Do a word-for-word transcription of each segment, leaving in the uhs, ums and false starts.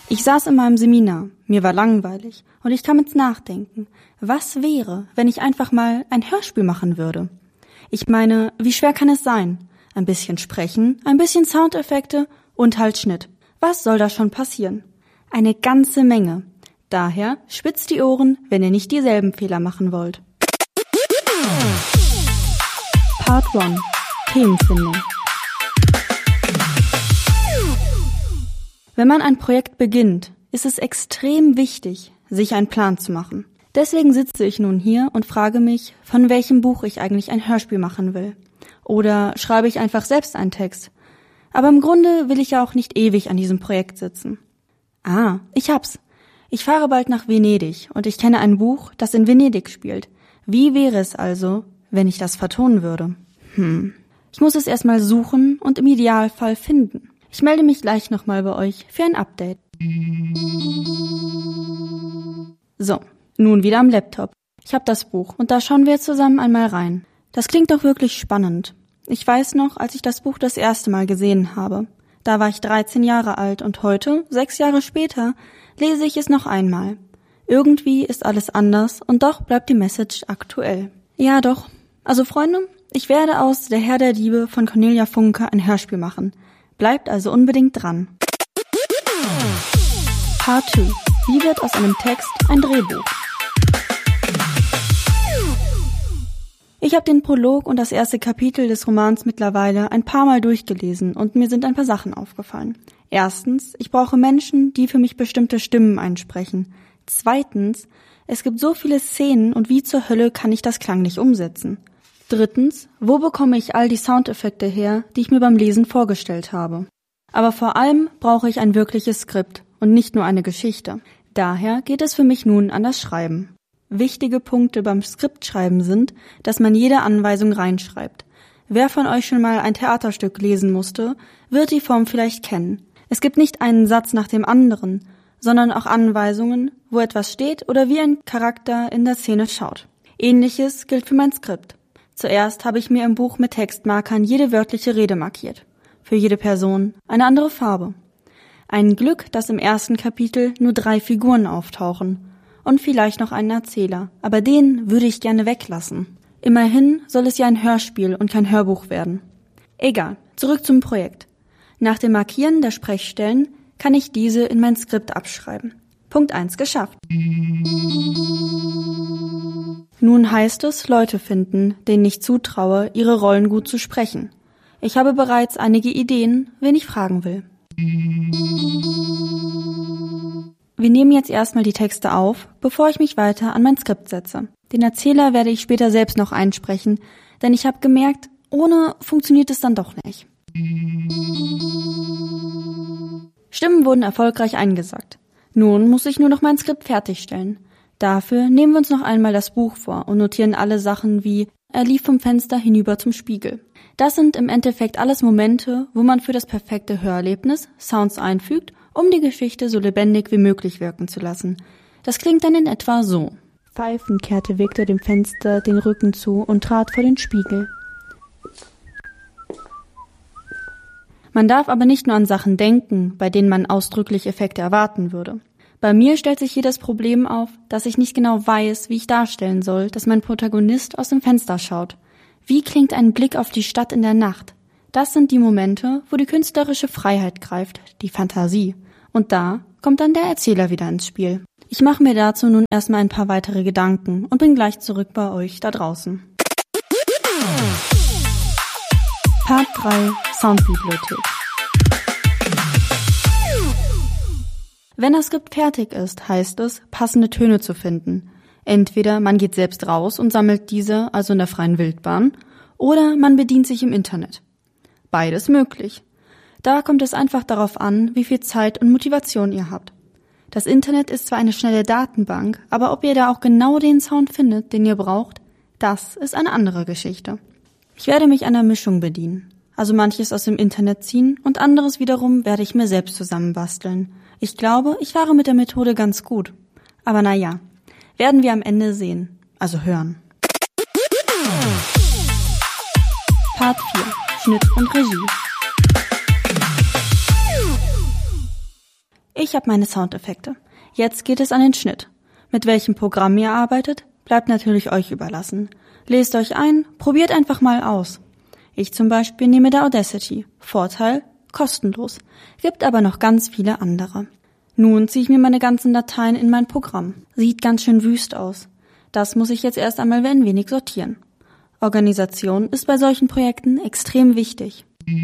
Ich saß in meinem Seminar, mir war langweilig und ich kam ins Nachdenken. Was wäre, wenn ich einfach mal ein Hörspiel machen würde? Ich meine, wie schwer kann es sein? Ein bisschen sprechen, ein bisschen Soundeffekte und halt Schnitt. Was soll da schon passieren? Eine ganze Menge. Daher spitzt die Ohren, wenn ihr nicht dieselben Fehler machen wollt. Part eins. Themenfindung. Wenn man ein Projekt beginnt, ist es extrem wichtig, sich einen Plan zu machen. Deswegen sitze ich nun hier und frage mich, von welchem Buch ich eigentlich ein Hörspiel machen will. Oder schreibe ich einfach selbst einen Text. Aber im Grunde will ich ja auch nicht ewig an diesem Projekt sitzen. Ah, ich hab's. Ich fahre bald nach Venedig und ich kenne ein Buch, das in Venedig spielt. Wie wäre es also, wenn ich das vertonen würde? Hm. Ich muss es erstmal suchen und im Idealfall finden. Ich melde mich gleich nochmal bei euch für ein Update. So, nun wieder am Laptop. Ich habe das Buch und da schauen wir jetzt zusammen einmal rein. Das klingt doch wirklich spannend. Ich weiß noch, als ich das Buch das erste Mal gesehen habe. Da war ich dreizehn Jahre alt und heute, sechs Jahre später, lese ich es noch einmal. Irgendwie ist alles anders und doch bleibt die Message aktuell. Ja doch. Also Freunde, ich werde aus Der Herr der Diebe von Cornelia Funke ein Hörspiel machen. Bleibt also unbedingt dran. Part zwei. Wie wird aus einem Text ein Drehbuch? Ich habe den Prolog und das erste Kapitel des Romans mittlerweile ein paar Mal durchgelesen und mir sind ein paar Sachen aufgefallen. Erstens, ich brauche Menschen, die für mich bestimmte Stimmen einsprechen. Zweitens, es gibt so viele Szenen und wie zur Hölle kann ich das klanglich umsetzen? Drittens, wo bekomme ich all die Soundeffekte her, die ich mir beim Lesen vorgestellt habe? Aber vor allem brauche ich ein wirkliches Skript und nicht nur eine Geschichte. Daher geht es für mich nun an das Schreiben. Wichtige Punkte beim Skriptschreiben sind, dass man jede Anweisung reinschreibt. Wer von euch schon mal ein Theaterstück lesen musste, wird die Form vielleicht kennen. Es gibt nicht einen Satz nach dem anderen, sondern auch Anweisungen, wo etwas steht oder wie ein Charakter in der Szene schaut. Ähnliches gilt für mein Skript. Zuerst habe ich mir im Buch mit Textmarkern jede wörtliche Rede markiert. Für jede Person eine andere Farbe. Ein Glück, dass im ersten Kapitel nur drei Figuren auftauchen. Und vielleicht noch einen Erzähler. Aber den würde ich gerne weglassen. Immerhin soll es ja ein Hörspiel und kein Hörbuch werden. Egal, zurück zum Projekt. Nach dem Markieren der Sprechstellen kann ich diese in mein Skript abschreiben. Punkt eins geschafft. Nun heißt es, Leute finden, denen ich zutraue, ihre Rollen gut zu sprechen. Ich habe bereits einige Ideen, wen ich fragen will. Wir nehmen jetzt erstmal die Texte auf, bevor ich mich weiter an mein Skript setze. Den Erzähler werde ich später selbst noch einsprechen, denn ich habe gemerkt, ohne funktioniert es dann doch nicht. Stimmen wurden erfolgreich eingesagt. Nun muss ich nur noch mein Skript fertigstellen. Dafür nehmen wir uns noch einmal das Buch vor und notieren alle Sachen wie er lief vom Fenster hinüber zum Spiegel. Das sind im Endeffekt alles Momente, wo man für das perfekte Hörerlebnis Sounds einfügt, um die Geschichte so lebendig wie möglich wirken zu lassen. Das klingt dann in etwa so. Pfeifend kehrte Victor dem Fenster den Rücken zu und trat vor den Spiegel. Man darf aber nicht nur an Sachen denken, bei denen man ausdrücklich Effekte erwarten würde. Bei mir stellt sich hier das Problem auf, dass ich nicht genau weiß, wie ich darstellen soll, dass mein Protagonist aus dem Fenster schaut. Wie klingt ein Blick auf die Stadt in der Nacht? Das sind die Momente, wo die künstlerische Freiheit greift, die Fantasie. Und da kommt dann der Erzähler wieder ins Spiel. Ich mache mir dazu nun erstmal ein paar weitere Gedanken und bin gleich zurück bei euch da draußen. Part drei. Soundbibliothek. Wenn das Skript fertig ist, heißt es, passende Töne zu finden. Entweder man geht selbst raus und sammelt diese, also in der freien Wildbahn, oder man bedient sich im Internet. Beides möglich. Da kommt es einfach darauf an, wie viel Zeit und Motivation ihr habt. Das Internet ist zwar eine schnelle Datenbank, aber ob ihr da auch genau den Sound findet, den ihr braucht, das ist eine andere Geschichte. Ich werde mich einer Mischung bedienen, also manches aus dem Internet ziehen und anderes wiederum werde ich mir selbst zusammenbasteln. Ich glaube, ich fahre mit der Methode ganz gut. Aber naja, werden wir am Ende sehen, also hören. Part vier. Schnitt und Regie. Ich habe meine Soundeffekte. Jetzt geht es an den Schnitt. Mit welchem Programm ihr arbeitet, bleibt natürlich euch überlassen. Lest euch ein, probiert einfach mal aus. Ich zum Beispiel nehme da Audacity. Vorteil: kostenlos. Gibt aber noch ganz viele andere. Nun ziehe ich mir meine ganzen Dateien in mein Programm. Sieht ganz schön wüst aus. Das muss ich jetzt erst einmal ein wenig sortieren. Organisation ist bei solchen Projekten extrem wichtig.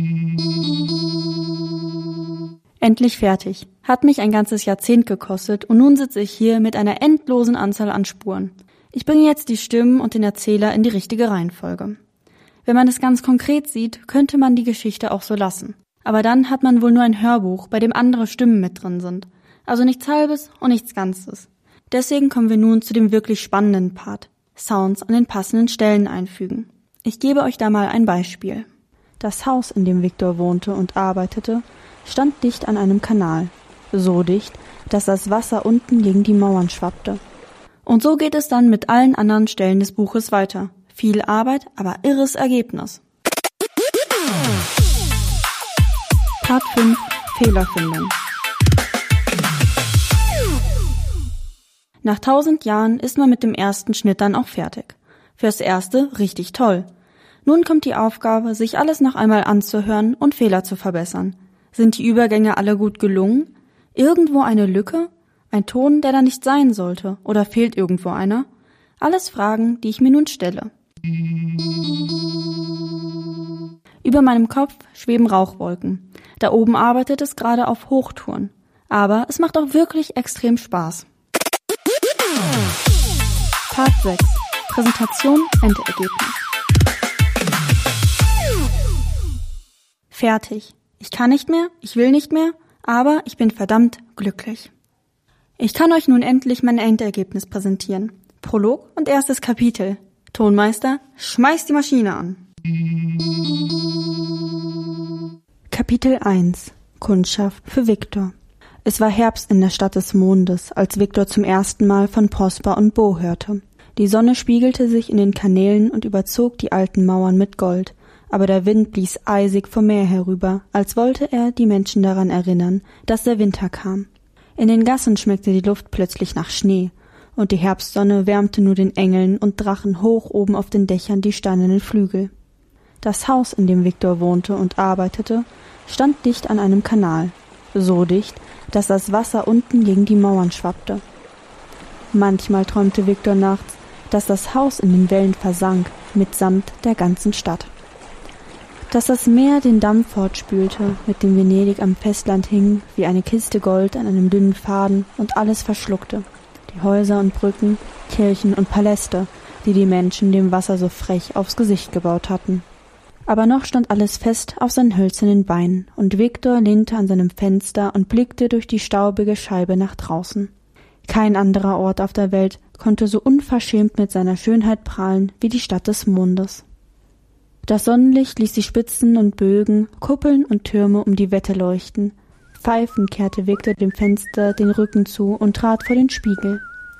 Endlich fertig. Hat mich ein ganzes Jahrzehnt gekostet und nun sitze ich hier mit einer endlosen Anzahl an Spuren. Ich bringe jetzt die Stimmen und den Erzähler in die richtige Reihenfolge. Wenn man es ganz konkret sieht, könnte man die Geschichte auch so lassen. Aber dann hat man wohl nur ein Hörbuch, bei dem andere Stimmen mit drin sind. Also nichts Halbes und nichts Ganzes. Deswegen kommen wir nun zu dem wirklich spannenden Part. Sounds an den passenden Stellen einfügen. Ich gebe euch da mal ein Beispiel. Das Haus, in dem Viktor wohnte und arbeitete, stand dicht an einem Kanal. So dicht, dass das Wasser unten gegen die Mauern schwappte. Und so geht es dann mit allen anderen Stellen des Buches weiter. Viel Arbeit, aber irres Ergebnis. Part fünf. Fehlerfindung. Nach tausend Jahren ist man mit dem ersten Schnitt dann auch fertig. Fürs Erste richtig toll. Nun kommt die Aufgabe, sich alles noch einmal anzuhören und Fehler zu verbessern. Sind die Übergänge alle gut gelungen? Irgendwo eine Lücke? Ein Ton, der da nicht sein sollte? Oder fehlt irgendwo einer? Alles Fragen, die ich mir nun stelle. Über meinem Kopf schweben Rauchwolken. Da oben arbeitet es gerade auf Hochtouren. Aber es macht auch wirklich extrem Spaß. Part sechs. Präsentation, Endergebnis. Fertig. Ich kann nicht mehr, ich will nicht mehr, aber ich bin verdammt glücklich. Ich kann euch nun endlich mein Endergebnis präsentieren. Prolog und erstes Kapitel. Tonmeister, schmeiß die Maschine an. Kapitel eins. Kundschaft für Viktor. Es war Herbst in der Stadt des Mondes, als Viktor zum ersten Mal von Prosper und Bo hörte. Die Sonne spiegelte sich in den Kanälen und überzog die alten Mauern mit Gold, aber der Wind blies eisig vom Meer herüber, als wollte er die Menschen daran erinnern, dass der Winter kam. In den Gassen schmeckte die Luft plötzlich nach Schnee, und die Herbstsonne wärmte nur den Engeln und Drachen hoch oben auf den Dächern die steinernen Flügel. Das Haus, in dem Viktor wohnte und arbeitete, stand dicht an einem Kanal, so dicht, dass das Wasser unten gegen die Mauern schwappte. Manchmal träumte Viktor nachts, dass das Haus in den Wellen versank, mitsamt der ganzen Stadt. Dass das Meer den Damm fortspülte, mit dem Venedig am Festland hing, wie eine Kiste Gold an einem dünnen Faden und alles verschluckte. Die Häuser und Brücken, Kirchen und Paläste, die die Menschen dem Wasser so frech aufs Gesicht gebaut hatten. Aber noch stand alles fest auf seinen hölzernen Beinen, und Viktor lehnte an seinem Fenster und blickte durch die staubige Scheibe nach draußen. Kein anderer Ort auf der Welt konnte so unverschämt mit seiner Schönheit prahlen wie die Stadt des Mondes. Das Sonnenlicht ließ die Spitzen und Bögen, Kuppeln und Türme um die Wette leuchten. Pfeifend kehrte Viktor dem Fenster den Rücken zu und trat vor den Spiegel.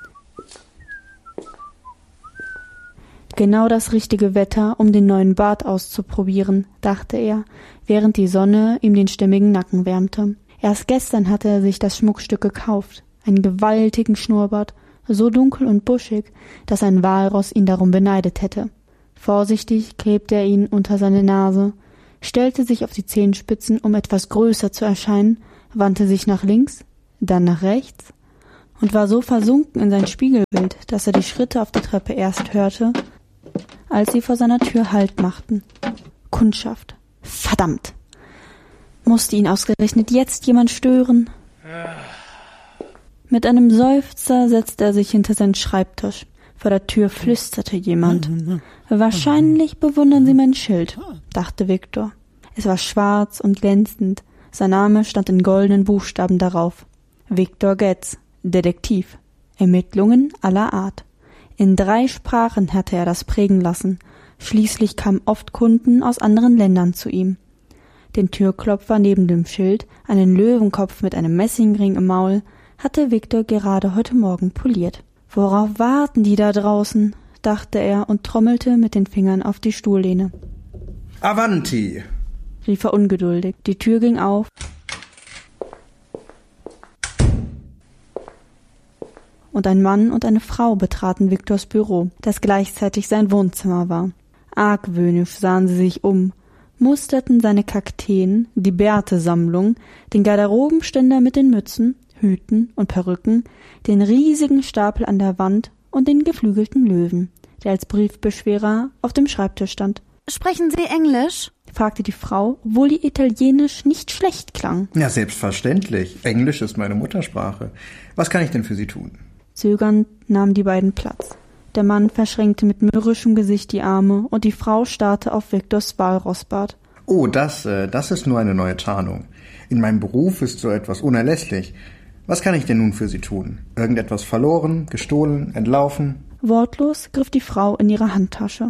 Genau das richtige Wetter, um den neuen Bart auszuprobieren, dachte er, während die Sonne ihm den stämmigen Nacken wärmte. Erst gestern hatte er sich das Schmuckstück gekauft, einen gewaltigen Schnurrbart, so dunkel und buschig, dass ein Walross ihn darum beneidet hätte. Vorsichtig klebte er ihn unter seine Nase, stellte sich auf die Zehenspitzen, um etwas größer zu erscheinen, wandte sich nach links, dann nach rechts und war so versunken in sein Spiegelbild, dass er die Schritte auf der Treppe erst hörte, als sie vor seiner Tür Halt machten. Kundschaft. Verdammt! Musste ihn ausgerechnet jetzt jemand stören? Mit einem Seufzer setzte er sich hinter seinen Schreibtisch. Vor der Tür flüsterte jemand. Wahrscheinlich bewundern sie mein Schild, dachte Viktor. Es war schwarz und glänzend. Sein Name stand in goldenen Buchstaben darauf. Viktor Getz, Detektiv. Ermittlungen aller Art. In drei Sprachen hatte er das prägen lassen. Schließlich kamen oft Kunden aus anderen Ländern zu ihm. Den Türklopfer neben dem Schild, einen Löwenkopf mit einem Messingring im Maul, hatte Viktor gerade heute Morgen poliert. »Worauf warten die da draußen?« dachte er und trommelte mit den Fingern auf die Stuhllehne. »Avanti«, rief er ungeduldig. Die Tür ging auf und ein Mann und eine Frau betraten Viktors Büro, das gleichzeitig sein Wohnzimmer war. Argwöhnisch sahen sie sich um, musterten seine Kakteen, die Bärtesammlung, den Garderobenständer mit den Mützen, Hüten und Perücken, den riesigen Stapel an der Wand und den geflügelten Löwen, der als Briefbeschwerer auf dem Schreibtisch stand. »Sprechen Sie Englisch?« fragte die Frau, obwohl ihr Italienisch nicht schlecht klang. Ja, selbstverständlich. Englisch ist meine Muttersprache. Was kann ich denn für Sie tun? Zögernd nahmen die beiden Platz. Der Mann verschränkte mit mürrischem Gesicht die Arme und die Frau starrte auf Viktors Walrossbart. Oh, das, äh, das ist nur eine neue Tarnung. In meinem Beruf ist so etwas unerlässlich. Was kann ich denn nun für Sie tun? Irgendetwas verloren, gestohlen, entlaufen? Wortlos griff die Frau in ihre Handtasche.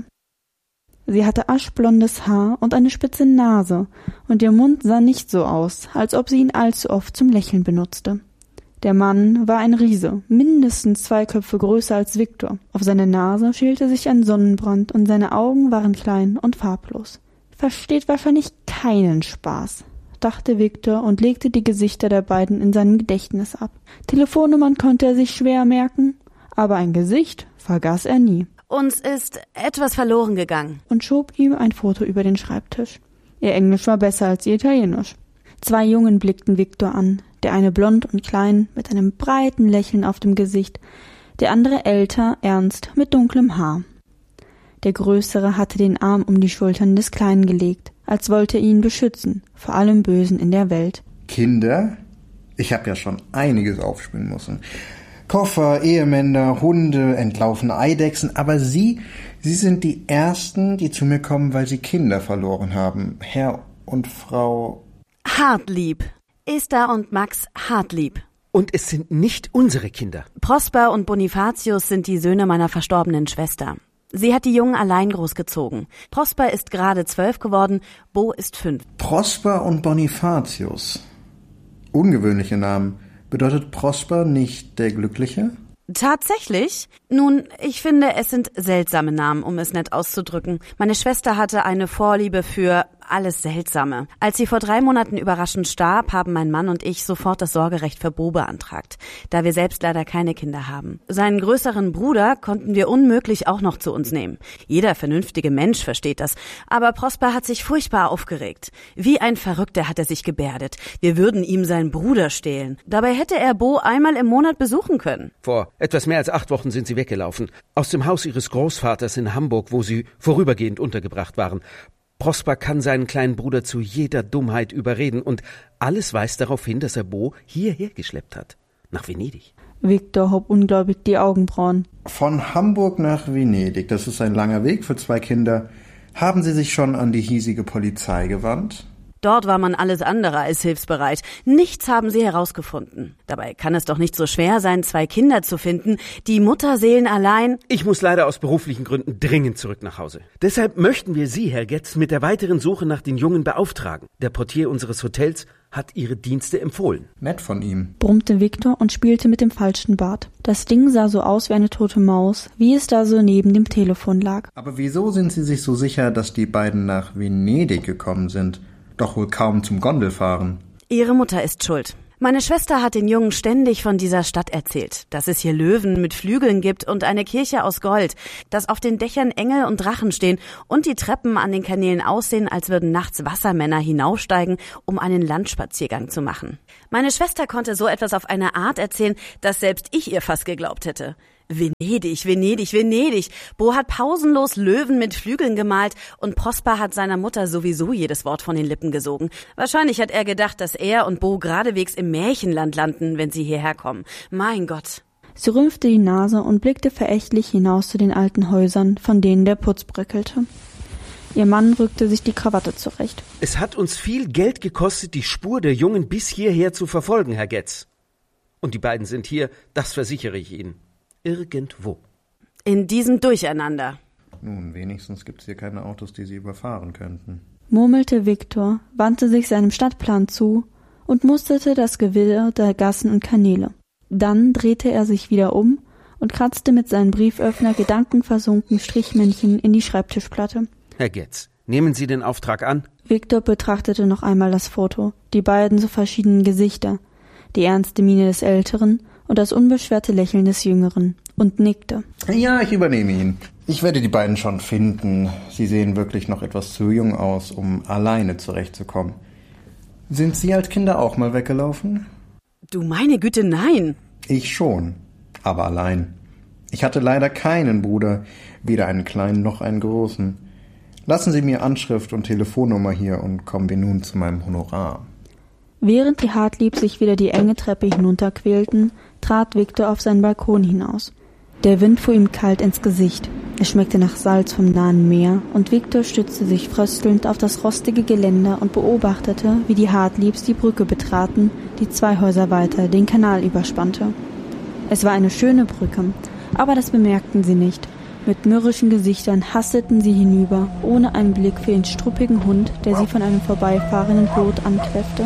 Sie hatte aschblondes Haar und eine spitze Nase, und ihr Mund sah nicht so aus, als ob sie ihn allzu oft zum Lächeln benutzte. Der Mann war ein Riese, mindestens zwei Köpfe größer als Viktor. Auf seine Nase schälte sich ein Sonnenbrand und seine Augen waren klein und farblos. Versteht wahrscheinlich keinen Spaß, dachte Viktor und legte die Gesichter der beiden in seinem Gedächtnis ab. Telefonnummern konnte er sich schwer merken, aber ein Gesicht vergaß er nie. »Uns ist etwas verloren gegangen«, und schob ihm ein Foto über den Schreibtisch. Ihr Englisch war besser als ihr Italienisch. Zwei Jungen blickten Viktor an, der eine blond und klein, mit einem breiten Lächeln auf dem Gesicht, der andere älter, ernst, mit dunklem Haar. Der Größere hatte den Arm um die Schultern des Kleinen gelegt, als wollte er ihn beschützen, vor allem Bösen in der Welt. Kinder? Ich habe ja schon einiges aufspüren müssen. Koffer, Ehemänner, Hunde, entlaufene Eidechsen, aber Sie, Sie sind die Ersten, die zu mir kommen, weil Sie Kinder verloren haben. Herr und Frau... Hartlieb. Esther und Max Hartlieb. Und es sind nicht unsere Kinder. Prosper und Bonifatius sind die Söhne meiner verstorbenen Schwester. Sie hat die Jungen allein großgezogen. Prosper ist gerade zwölf geworden, Bo ist fünf. Prosper und Bonifatius. Ungewöhnliche Namen. Bedeutet Prosper nicht der Glückliche? Tatsächlich? Nun, ich finde, es sind seltsame Namen, um es nett auszudrücken. Meine Schwester hatte eine Vorliebe für alles Seltsame. Als sie vor drei Monaten überraschend starb, haben mein Mann und ich sofort das Sorgerecht für Bo beantragt, da wir selbst leider keine Kinder haben. Seinen größeren Bruder konnten wir unmöglich auch noch zu uns nehmen. Jeder vernünftige Mensch versteht das, aber Prosper hat sich furchtbar aufgeregt. Wie ein Verrückter hat er sich gebärdet. Wir würden ihm seinen Bruder stehlen. Dabei hätte er Bo einmal im Monat besuchen können. Vor etwas mehr als acht Wochen sind sie weggelaufen. Aus dem Haus ihres Großvaters in Hamburg, wo sie vorübergehend untergebracht waren. Prosper kann seinen kleinen Bruder zu jeder Dummheit überreden und alles weist darauf hin, dass er Bo hierher geschleppt hat. Nach Venedig. Viktor hob ungläubig die Augenbrauen. Von Hamburg nach Venedig, das ist ein langer Weg für zwei Kinder. Haben Sie sich schon an die hiesige Polizei gewandt? Dort war man alles andere als hilfsbereit. Nichts haben sie herausgefunden. Dabei kann es doch nicht so schwer sein, zwei Kinder zu finden, die Mutterseelen allein... Ich muss leider aus beruflichen Gründen dringend zurück nach Hause. Deshalb möchten wir Sie, Herr Getz, mit der weiteren Suche nach den Jungen beauftragen. Der Portier unseres Hotels hat Ihre Dienste empfohlen. Nett von ihm, brummte Viktor und spielte mit dem falschen Bart. Das Ding sah so aus wie eine tote Maus, wie es da so neben dem Telefon lag. Aber wieso sind Sie sich so sicher, dass die beiden nach Venedig gekommen sind? Doch wohl kaum zum Gondelfahren. Ihre Mutter ist schuld. Meine Schwester hat den Jungen ständig von dieser Stadt erzählt, dass es hier Löwen mit Flügeln gibt und eine Kirche aus Gold, dass auf den Dächern Engel und Drachen stehen und die Treppen an den Kanälen aussehen, als würden nachts Wassermänner hinaufsteigen, um einen Landspaziergang zu machen. Meine Schwester konnte so etwas auf eine Art erzählen, dass selbst ich ihr fast geglaubt hätte. Venedig, Venedig, Venedig. Bo hat pausenlos Löwen mit Flügeln gemalt und Prosper hat seiner Mutter sowieso jedes Wort von den Lippen gesogen. Wahrscheinlich hat er gedacht, dass er und Bo geradewegs im Märchenland landen, wenn sie hierher kommen. Mein Gott. Sie rümpfte die Nase und blickte verächtlich hinaus zu den alten Häusern, von denen der Putz bröckelte. Ihr Mann rückte sich die Krawatte zurecht. Es hat uns viel Geld gekostet, die Spur der Jungen bis hierher zu verfolgen, Herr Getz. Und die beiden sind hier, das versichere ich Ihnen. Irgendwo. In diesem Durcheinander. Nun, wenigstens gibt's hier keine Autos, die sie überfahren könnten. Murmelte Viktor, wandte sich seinem Stadtplan zu und musterte das Gewirr der Gassen und Kanäle. Dann drehte er sich wieder um und kratzte mit seinem Brieföffner gedankenversunken Strichmännchen in die Schreibtischplatte. Herr Getz, nehmen Sie den Auftrag an? Viktor betrachtete noch einmal das Foto, die beiden so verschiedenen Gesichter, die ernste Miene des Älteren und das unbeschwerte Lächeln des Jüngeren und nickte. Ja, ich übernehme ihn. Ich werde die beiden schon finden. Sie sehen wirklich noch etwas zu jung aus, um alleine zurechtzukommen. Sind Sie als Kinder auch mal weggelaufen? Du meine Güte, nein. Ich schon, aber allein. Ich hatte leider keinen Bruder, weder einen kleinen noch einen großen. Lassen Sie mir Anschrift und Telefonnummer hier und kommen wir nun zu meinem Honorar. Während die Hartliebs sich wieder die enge Treppe hinunterquälten, trat Viktor auf seinen Balkon hinaus. Der Wind fuhr ihm kalt ins Gesicht. Es schmeckte nach Salz vom nahen Meer und Viktor stützte sich fröstelnd auf das rostige Geländer und beobachtete, wie die Hartliebs die Brücke betraten, die zwei Häuser weiter den Kanal überspannte. Es war eine schöne Brücke, aber das bemerkten sie nicht. Mit mürrischen Gesichtern hasteten sie hinüber, ohne einen Blick für den struppigen Hund, der sie von einem vorbeifahrenden Boot ankläffte.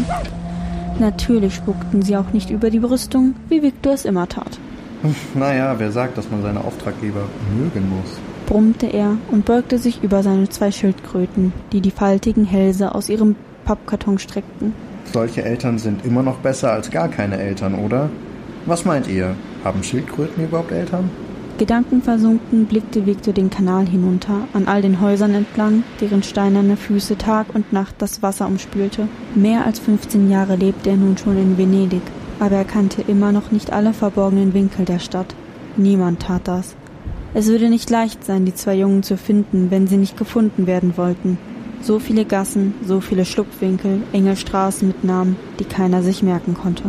Natürlich spuckten sie auch nicht über die Brüstung, wie Viktor es immer tat. Naja, wer sagt, dass man seine Auftraggeber mögen muss? Brummte er und beugte sich über seine zwei Schildkröten, die die faltigen Hälse aus ihrem Pappkarton streckten. Solche Eltern sind immer noch besser als gar keine Eltern, oder? Was meint ihr? Haben Schildkröten überhaupt Eltern? Gedankenversunken blickte Viktor den Kanal hinunter, an all den Häusern entlang, deren steinerne Füße Tag und Nacht das Wasser umspülte. Mehr als fünfzehn Jahre lebte er nun schon in Venedig, aber er kannte immer noch nicht alle verborgenen Winkel der Stadt. Niemand tat das. Es würde nicht leicht sein, die zwei Jungen zu finden, wenn sie nicht gefunden werden wollten. So viele Gassen, so viele Schlupfwinkel, enge Straßen mit Namen, die keiner sich merken konnte.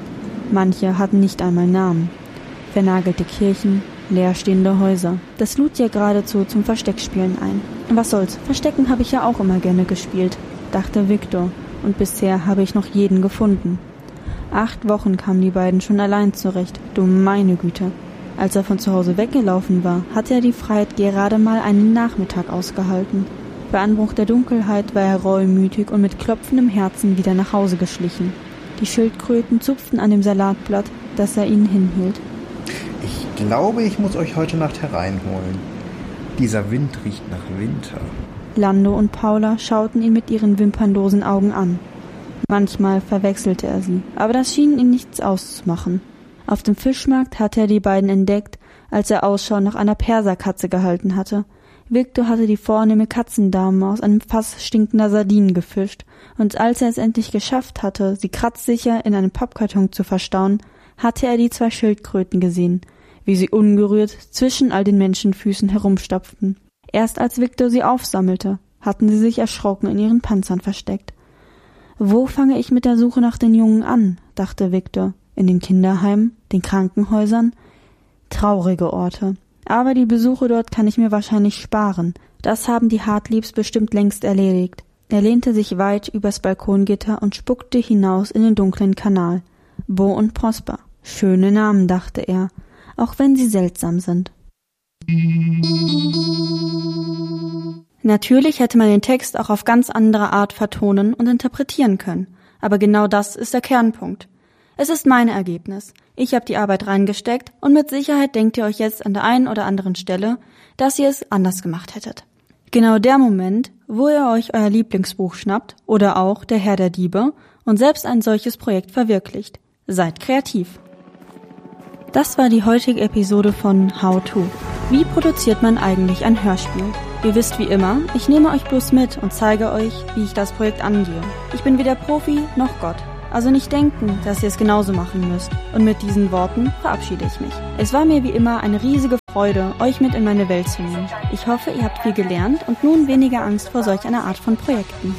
Manche hatten nicht einmal Namen. Vernagelte Kirchen, leerstehende Häuser. Das lud ja geradezu zum Versteckspielen ein. Was soll's, Verstecken habe ich ja auch immer gerne gespielt, dachte Viktor, und bisher habe ich noch jeden gefunden. Acht Wochen kamen die beiden schon allein zurecht, du meine Güte. Als er von zu Hause weggelaufen war, hatte er die Freiheit gerade mal einen Nachmittag ausgehalten. Bei Anbruch der Dunkelheit war er reumütig und mit klopfendem Herzen wieder nach Hause geschlichen. Die Schildkröten zupften an dem Salatblatt, das er ihnen hinhielt. Ich glaube, ich muss euch heute Nacht hereinholen. Dieser Wind riecht nach Winter. Lando und Paula schauten ihn mit ihren wimpernlosen Augen an. Manchmal verwechselte er sie, aber das schien ihn nichts auszumachen. Auf dem Fischmarkt hatte er die beiden entdeckt, als er Ausschau nach einer Perserkatze gehalten hatte. Viktor hatte die vornehme Katzendame aus einem Fass stinkender Sardinen gefischt, und als er es endlich geschafft hatte, sie kratzsicher in einem Pappkarton zu verstauen, hatte er die zwei Schildkröten gesehen, wie sie ungerührt zwischen all den Menschenfüßen herumstapften. Erst als Viktor sie aufsammelte, hatten sie sich erschrocken in ihren Panzern versteckt. Wo fange ich mit der Suche nach den Jungen an, dachte Viktor. In den Kinderheimen, den Krankenhäusern? Traurige Orte. Aber die Besuche dort kann ich mir wahrscheinlich sparen. Das haben die Hartliebs bestimmt längst erledigt. Er lehnte sich weit übers Balkongitter und spuckte hinaus in den dunklen Kanal. Bo und Prosper. Schöne Namen, dachte er, auch wenn sie seltsam sind. Natürlich hätte man den Text auch auf ganz andere Art vertonen und interpretieren können. Aber genau das ist der Kernpunkt. Es ist mein Ergebnis. Ich habe die Arbeit reingesteckt und mit Sicherheit denkt ihr euch jetzt an der einen oder anderen Stelle, dass ihr es anders gemacht hättet. Genau der Moment, wo ihr euch euer Lieblingsbuch schnappt oder auch Der Herr der Diebe und selbst ein solches Projekt verwirklicht. Seid kreativ. Das war die heutige Episode von How To. Wie produziert man eigentlich ein Hörspiel? Ihr wisst wie immer, ich nehme euch bloß mit und zeige euch, wie ich das Projekt angehe. Ich bin weder Profi noch Gott. Also nicht denken, dass ihr es genauso machen müsst. Und mit diesen Worten verabschiede ich mich. Es war mir wie immer eine riesige Freude, euch mit in meine Welt zu nehmen. Ich hoffe, ihr habt viel gelernt und nun weniger Angst vor solch einer Art von Projekten.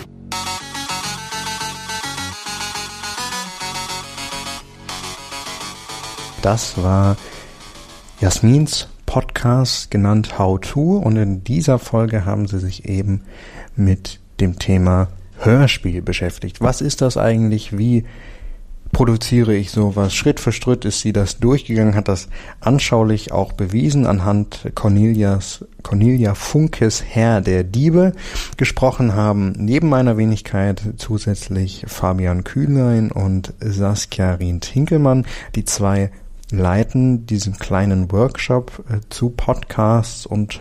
Das war Jasmins Podcast, genannt How To, und in dieser Folge haben sie sich eben mit dem Thema Hörspiel beschäftigt. Was ist das eigentlich? Wie produziere ich sowas? Schritt für Schritt ist sie das durchgegangen, hat das anschaulich auch bewiesen, anhand Cornelias, Cornelia Funkes Herr der Diebe. Gesprochen haben neben meiner Wenigkeit zusätzlich Fabian Kühlein und Saskia Rient-Hinkelmann. Die zwei leiten diesen kleinen Workshop äh, zu Podcasts und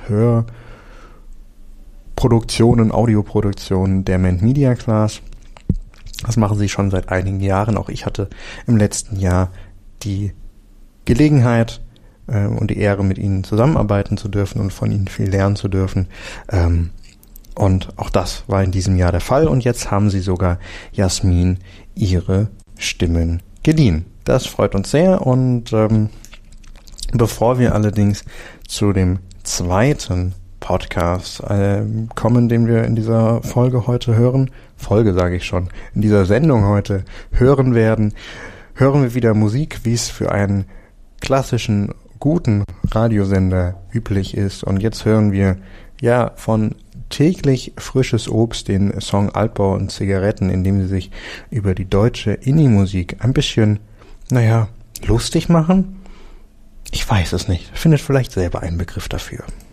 Hörproduktionen, Audioproduktionen der Ment Media Class. Das machen sie schon seit einigen Jahren. Auch ich hatte im letzten Jahr die Gelegenheit äh, und die Ehre, mit ihnen zusammenarbeiten zu dürfen und von ihnen viel lernen zu dürfen. Ähm, und auch das war in diesem Jahr der Fall. Und jetzt haben sie sogar Jasmin ihre Stimmen geliehen. Das freut uns sehr. Und ähm, bevor wir allerdings zu dem zweiten Podcast äh, kommen, den wir in dieser Folge heute hören, Folge sage ich schon, in dieser Sendung heute hören werden, hören wir wieder Musik, wie es für einen klassischen, guten Radiosender üblich ist. Und jetzt hören wir ja von täglich frisches Obst den Song Altbau und Zigaretten, in dem sie sich über die deutsche Indie-Musik ein bisschen, naja, lustig machen. Ich weiß es nicht. Findet vielleicht selber einen Begriff dafür.